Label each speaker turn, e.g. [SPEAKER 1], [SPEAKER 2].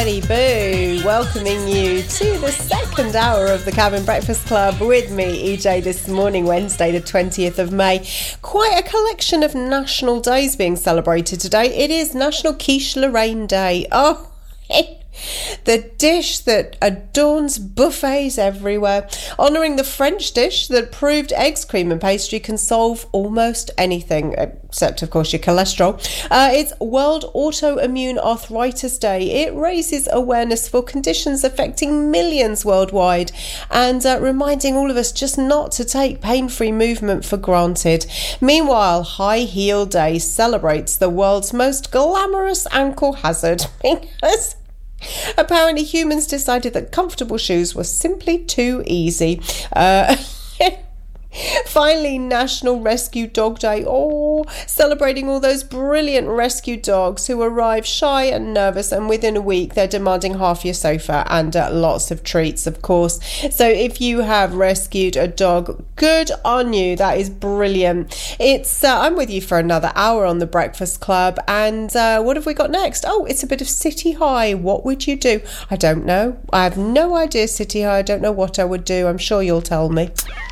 [SPEAKER 1] Betty Boo, welcoming you to the second hour of the Cabin Breakfast Club with me, EJ, this morning, Wednesday, the 20th of May. Quite a collection of national days being celebrated today. It is National Quiche Lorraine Day. Oh, the dish that adorns buffets everywhere, honouring the French dish that proved eggs, cream and pastry can solve almost anything, except of course your cholesterol. It's World Autoimmune Arthritis Day. It raises awareness for conditions affecting millions worldwide and reminding all of us just not to take pain-free movement for granted. Meanwhile, High Heel Day celebrates the world's most glamorous ankle hazard because apparently humans decided that comfortable shoes were simply too easy. Finally, National Rescue Dog Day. Oh, celebrating all those brilliant rescue dogs who arrive shy and nervous, and within a week they're demanding half your sofa and lots of treats, of course. So if you have rescued a dog, good on you. That is brilliant. It's I'm with you for another hour on the Breakfast Club, and what have we got next? Oh, it's a bit of City High. What would you do? I don't know. I have no idea, City High. I don't know what I would do. I'm sure you'll tell me.